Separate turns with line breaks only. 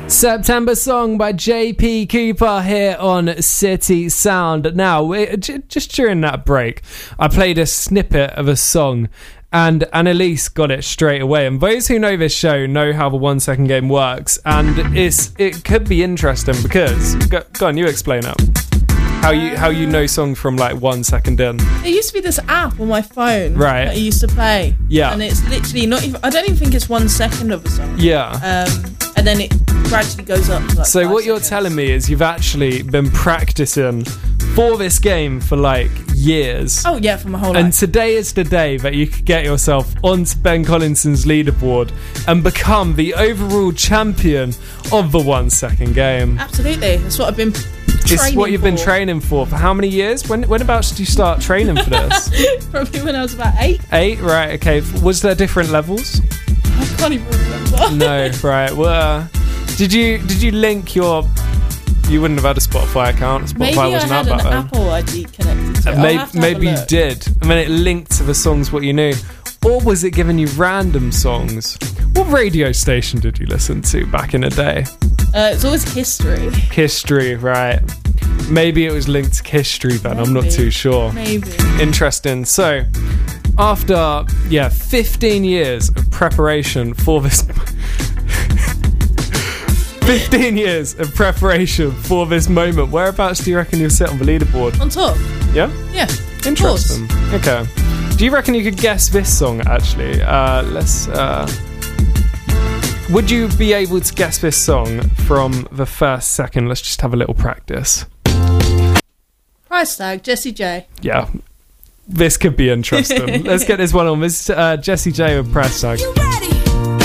September Song by JP Cooper here on City Sound. Now, just during that break, I played a snippet of a song and Annalise got it straight away. And those who know this show know how the 1 second game works, and it could be interesting because go on, you explain it. How you know songs from like 1 second in.
There used to be this app on my phone,
right,
that I used to play.
Yeah.
And it's literally not even, I don't even think it's 1 second of a song.
Yeah.
And then it gradually goes up to like
So
5
what you're
seconds.
telling me is you've actually been practicing for this game for like years.
Oh yeah, for my whole
And
life.
today is the day that you could get yourself onto Ben Collinson's leaderboard and become the overall champion of the 1 second game.
Absolutely. That's what I've been training
It's what you've been
for.
training for how many years? When about did you start training for this?
Probably when I was about 8.
8, right, okay. Was there different levels?
I can't even remember.
No, right. Well, did you link your... You wouldn't have had a Spotify account. Spotify
Maybe I
wasn't
had
out back
an
then.
Apple ID connected to it. I'll have to have
Maybe
a
you
look.
did, and then it linked to the songs what you knew. Or was it giving you random songs? What radio station did you listen to back in the day?
It's always history.
History, right. Maybe it was linked to history then, I'm not
Maybe.
too sure.
Maybe.
Interesting. So, after, 15 years of preparation for this... 15 years of preparation for this moment, whereabouts do you reckon you'll sit on the leaderboard?
On top.
Yeah?
Yeah.
Interesting. Okay. Do you reckon you could guess this song, actually? Would you be able to guess this song from the first second? Let's just have a little practice.
Price tag, Jessie J.
Yeah. This could be interesting. Let's get this one on. This is Jessie J with Price Tag.